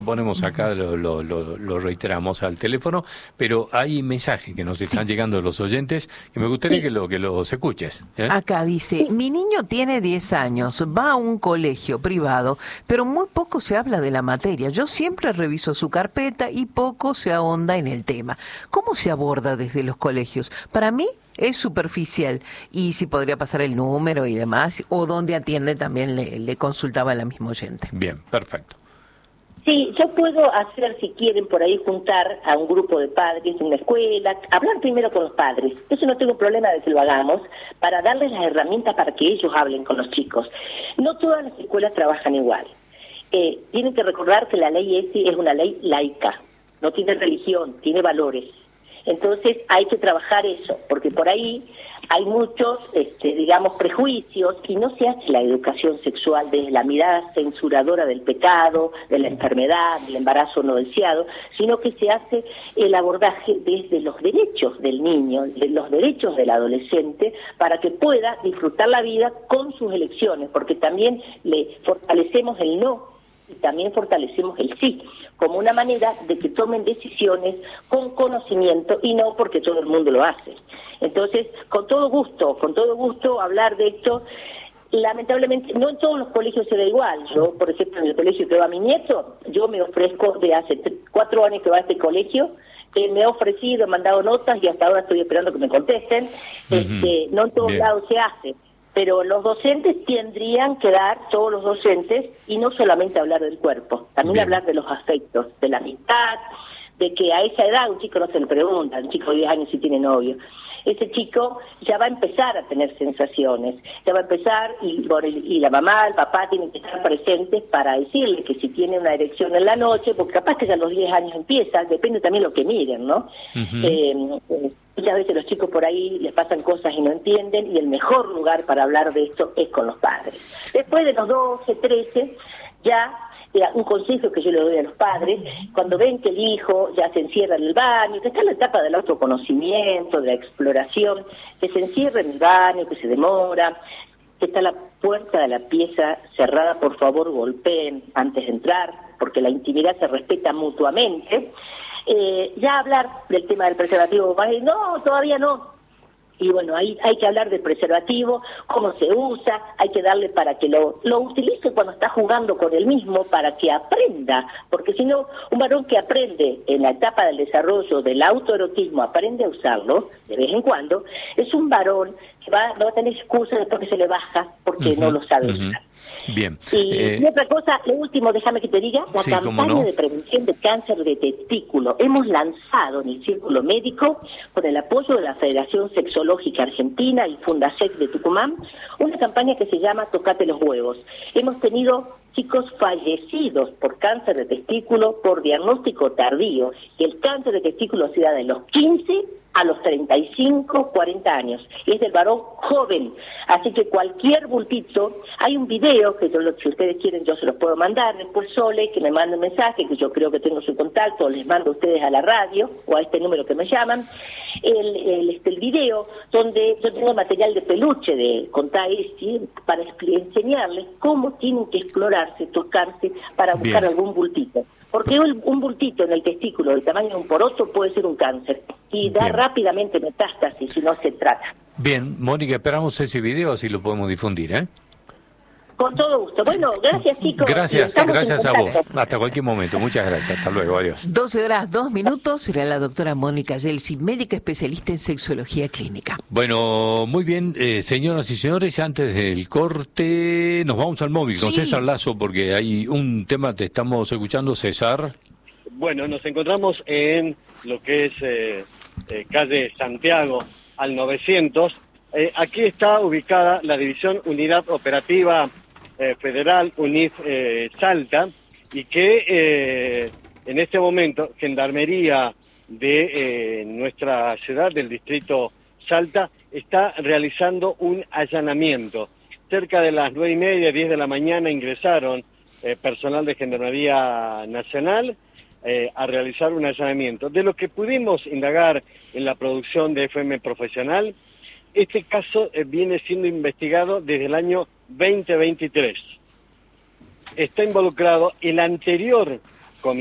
Ponemos acá, lo reiteramos al teléfono, pero hay mensajes que nos están llegando de los oyentes que me gustaría que los escuches. Acá dice, mi niño tiene 10 años, va a un colegio privado, pero muy poco se habla de la materia. Yo siempre reviso su carpeta y poco se ahonda en el tema. ¿Cómo se aborda desde los colegios? Para mí es superficial, y si podría pasar el número y demás, o donde atiende también le consultaba la misma oyente. Bien, perfecto. Sí, yo puedo hacer, si quieren, por ahí juntar a un grupo de padres en una escuela, hablar primero con los padres, eso no tengo problema de que lo hagamos, para darles las herramientas para que ellos hablen con los chicos. No todas las escuelas trabajan igual. Tienen que recordar que la ley ESI es una ley laica, no tiene religión, tiene valores. Entonces hay que trabajar eso, porque por ahí hay muchos, digamos, prejuicios y no se hace la educación sexual desde la mirada censuradora del pecado, de la enfermedad, del embarazo no deseado, sino que se hace el abordaje desde los derechos del niño, de los derechos del adolescente, para que pueda disfrutar la vida con sus elecciones, porque también le fortalecemos el no y también fortalecemos el sí, como una manera de que tomen decisiones con conocimiento y no porque todo el mundo lo hace. Entonces, con todo gusto hablar de esto. Lamentablemente, no en todos los colegios se da igual. Yo, por ejemplo, en el colegio que va mi nieto, yo me ofrezco de hace 4 años que va a este colegio, me he ofrecido, he mandado notas y hasta ahora estoy esperando que me contesten. No en todos lados se hace. Pero los docentes tendrían que dar, todos los docentes, y no solamente hablar del cuerpo, también hablar de los afectos, de la amistad, de que a esa edad un chico no se le pregunta, un chico de 10 años si tiene novio. Ese chico ya va a empezar a tener sensaciones, ya va a empezar y la mamá, el papá tienen que estar presentes para decirle que si tiene una erección en la noche, porque capaz que ya a los 10 años empieza, depende también lo que miren, ¿no? Muchas veces los chicos por ahí les pasan cosas y no entienden, y el mejor lugar para hablar de esto es con los padres. Después de los 12, 13, ya un consejo que yo le doy a los padres, cuando ven que el hijo ya se encierra en el baño, que está en la etapa del autoconocimiento, de la exploración, que se encierra en el baño, que se demora, que está la puerta de la pieza cerrada, por favor golpeen antes de entrar, porque la intimidad se respeta mutuamente. Ya hablar del tema del preservativo, no, todavía no. Y bueno, ahí hay que hablar del preservativo, cómo se usa, hay que darle para que lo utilice cuando está jugando con él mismo, para que aprenda, porque si no, un varón que aprende en la etapa del desarrollo del autoerotismo, aprende a usarlo de vez en cuando, es un varón que no va a tener excusas después que se le baja porque no lo sabe usar. Bien. Y otra cosa, lo último, déjame que te diga, la campaña de prevención de cáncer de testículo. Hemos lanzado en el Círculo Médico, con el apoyo de la Federación Sexológica Argentina y Fundasec de Tucumán, una campaña que se llama Tocate los huevos. Hemos tenido chicos fallecidos por cáncer de testículo por diagnóstico tardío. El cáncer de testículo se da de los 15 a los 35, 40 años. Es del varón joven. Así que cualquier bultito, hay un video que si ustedes quieren yo se los puedo mandar, después Sole, que me mande un mensaje, que yo creo que tengo su contacto, les mando a ustedes a la radio o a este número que me llaman, el video donde yo tengo material de peluche de Contaesi para enseñarles cómo tienen que explorarse, tocarse para buscar algún bultito. Porque un bultito en el testículo del tamaño de un poroto puede ser un cáncer y da rápidamente metástasis si no se trata. Bien, Mónica, esperamos ese video, así lo podemos difundir, ¿eh? Con todo gusto. Bueno, gracias, chicos. Gracias a vos. Hasta cualquier momento. Muchas gracias. Hasta luego. Adiós. 12 horas, 2 minutos. Será la doctora Mónica Gelsi, médica especialista en sexología clínica. Bueno, muy bien, señoras y señores, antes del corte nos vamos al móvil con César Lazo, porque hay un tema que estamos escuchando. César. Bueno, nos encontramos en lo que es calle Santiago al 900. Aquí está ubicada la División Unidad Operativa Federal UNIF Salta, y que en este momento Gendarmería de nuestra ciudad, del distrito Salta, está realizando un allanamiento. Cerca de las 9:30, 10 de la mañana ingresaron personal de Gendarmería Nacional a realizar un allanamiento. De lo que pudimos indagar en la producción de FM Profesional, este caso viene siendo investigado desde el año 2023. Está involucrado el anterior